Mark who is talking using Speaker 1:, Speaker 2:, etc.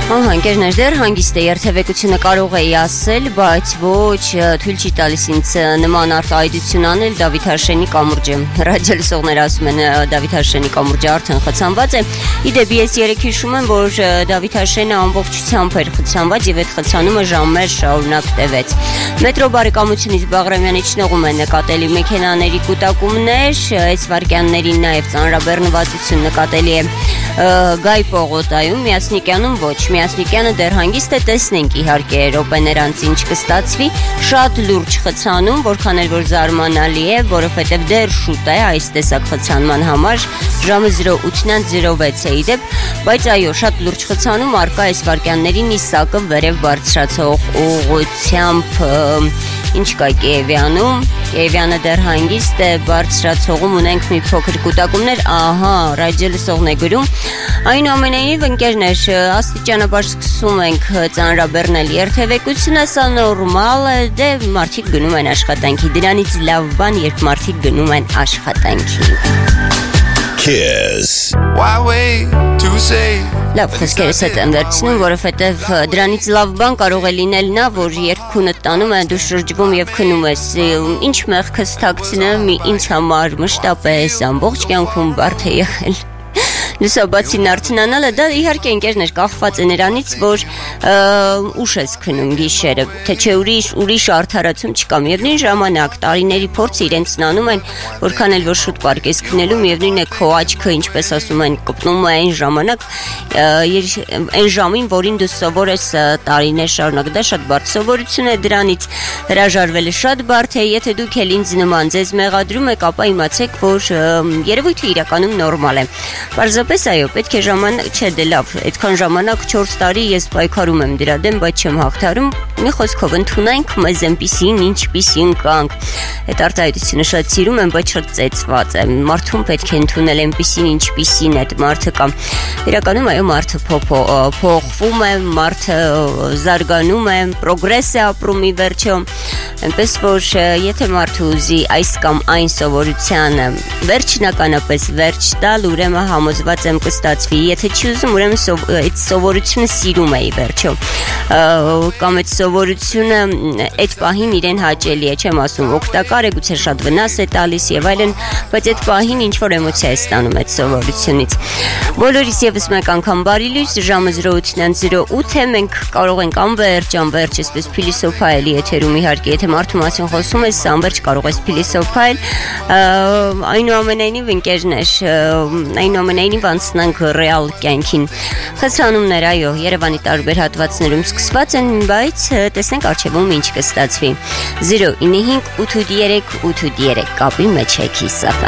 Speaker 1: Ընկերներ, դեռ հանգիստ է երթևեկությունը կարող էի ասել, բայց ոչ թույլ չի տալիս ինձ նման արտահայտություն անել Դավիթ Հաշենի կամուրջը։ Ռադիոլսողները ասում են Դավիթ Հաշենի կամուրջը արդեն խցանված է։ Իդեպ ես երեկ հիշում եմ, որ Դավիթ Հաշենը ամբողջությամբ էր խցանված եւ այդ խցանումը ժամեր շարունակ տևեց։ Մետրո բարեկամությունից Բաղրամյանի ճնողում են նկատելի մեքենաների կուտակումներ, այս վարկյաններին նաեւ ծանրաբեռնվածություն նկատելի է Գայ Պողոտայում, Միասնիկյանում ոչ, Միասնիկյանը դեռ հանգիստ է, տեսնենք իհարկե րոպեներ անց ինչ կստացվի, շատ լուրջ խցանում, որքան էլ որ զարմանալի է, որովհետև դեռ շուտ է այս տեսակ խցանման համար, ժամը 08:06 է իդեպ, բայց այո, շատ լուրջ խցանում արկա այս վարկյաններին Իսակը վերև բարձրացող ուղղությամբ ինչ կա Կիևյանում, Կիևյանը դեռ հանգիստ է, բարձրացողում ունենք մի փոքր կուտակումներ, ահա, ռադիոլսողն է գրում, այնուամենայնիվ ընկերներ, աստիճանաբար սկսում ենք ծանրաբեռնել երթևեկությունը, սա նորմալ է, դե մարդիկ գնում են աշխատանքի, դրանից լավ բան, երբ մարդիկ գնում են աշխատանքի։
Speaker 2: Kiss.
Speaker 1: Լավ, խոսքերս հետ եմ վերցնում, որովհետև դրանից լավ բան կարող է լինել նա, որ երբ քունդ տանում է, դու շրջվում եւ քնում ես, ինչ մեղքս թաքցնեմ, ինձ համար մշտապես ամբողջ կյանքում բարդ է եղել։ Լուսաբացի նարդնանալը դա իհարկե ընկերներ կախված է նրանից, որ ուշ ես քնում գիշերը, թե չէ ուրիշ արդարացում չկա։ Միևնույն ժամանակ տարիների փորձը իրենցն անում են, որքան էլ որ շուտ պարկ ես քնելու, միևնույն է քո աչքը, ինչպես ասում են, կպնում է այն ժամանակ, այն ժամին, որին դու սովոր ես տարիներ շարունակ, դա շատ բարդ սովորություն է, դրանից հրաժարվելը շատ բարդ է, եթե դուք էլ ինձ նման ձեզ մեղադրում եք, ապա իմացեք, որ երևույթը իրականում նորմալ է։ Պարզապես այո, պետք է ժամանակ, չէ դե լավ, այդքան ժամանակ 4 տարի ես պայքարում եմ դրա դեմ, բայց չեմ հաղթարում, մի խոսքով ընդունենք մեզ այնպիսին, ինչպիսին կանք։ Այդ արտահայտությունը շատ սիրում եմ, բայց շատ ծեծված է։ Մարդուն պետք է ընդունել այնպիսին, ինչպիսին այդ մարդը կամ իրականում այո, մարդը փոխվում է, մարդը զարգանում է, պրոգրես է ապրում ի վերջո։ Այնպես որ եթե մարդը ուզի այս կամ այն սովորությանը վերջնականապես վերջ տալ, ուրեմն համոզված եմ կստացվի, եթե չի ուզում, ուրեմն այդ սովորությունը սիրում է ի վերջո, կամ այդ սովորությունը այդ պահին իրեն հաճելի է, չեմ ասում օգտակար է, գուցե շատ վնաս է տալիս եւ այլն, բայց այդ պահին ինչ որ էմոցիա է ստանում այդ սովորությունից։ Բոլորիս եւս մեկ անգամ բարի լույս, ժամը 08:08 է, մենք կարող ենք անվերջ, այսպես փիլիսոփայել եթերում իհարկե, եթե մարդու մասին խոսում ես, անվերջ կարող ես փիլիսոփայել, այնուամենայնիվ ընկերներ, այնուամենայնիվ անցնանք ռեալ կյանքին։ Խցանումներ, այո, Երևանի տարբեր հատվածներում սկսված են, բայց տեսնենք առջևում ինչ կստացվի։ 095 883 883 կապի մեջ է Kiss FM։